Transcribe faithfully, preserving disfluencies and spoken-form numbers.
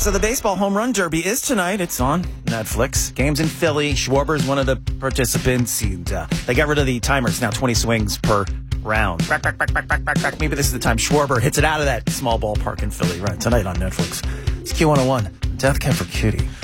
So the baseball home run derby is tonight. It's on Netflix. Game's in Philly. Schwarber's one of the participants. And, uh, they got rid of the timers. Now twenty swings per round. Back, back, back, back, back, back, back. Maybe this is the time Schwarber hits it out of that small ballpark in Philly. Right, tonight on Netflix. It's Q one oh one. Death Cab for Cutie.